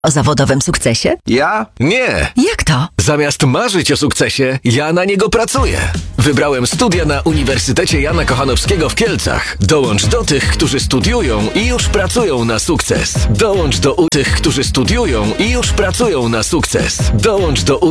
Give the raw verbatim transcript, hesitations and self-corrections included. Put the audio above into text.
O zawodowym sukcesie? Ja? Nie! Jak to? Zamiast marzyć o sukcesie, ja na niego pracuję. Wybrałem studia na Uniwersytecie Jana Kochanowskiego w Kielcach. Dołącz do tych, którzy studiują i już pracują na sukces. Dołącz do u tych, którzy studiują i już pracują na sukces. Dołącz do u